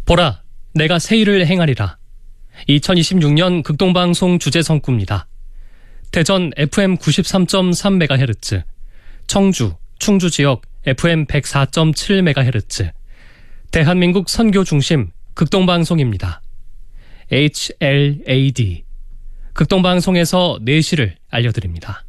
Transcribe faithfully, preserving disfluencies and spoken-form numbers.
보라, 내가 새 일을 행하리라. 이천이십육 년 극동방송 주제성구입니다. 대전 에프엠 구십삼 점 삼 메가헤르츠, 청주, 충주 지역 에프엠 백사 점 칠 메가헤르츠, 대한민국 선교 중심 극동방송입니다. 에이치엘에이디, 극동방송에서 내시를 알려드립니다.